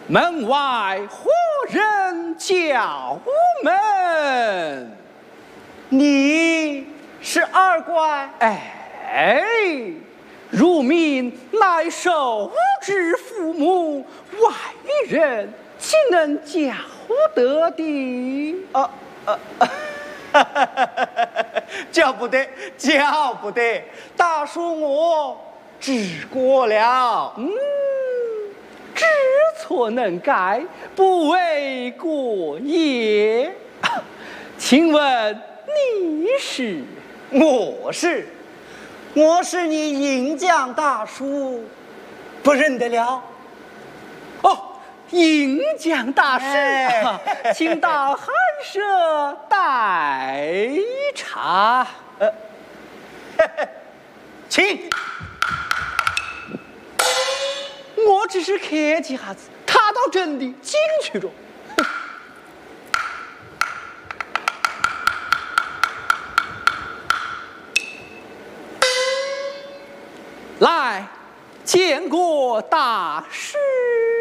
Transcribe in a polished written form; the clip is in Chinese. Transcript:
门外何人叫门？ 你是二怪？ 哎，如民乃受之父母，外人岂能叫得的？ 叫不得，叫不得！大叔我知过了。 知错能改，不为过也。请问你是？ 我是你银匠大叔，不认得了？ 哦，银匠大师，请到寒舍待茶。 请。 我只是客气下子，他倒真的进去着。来，见过大师。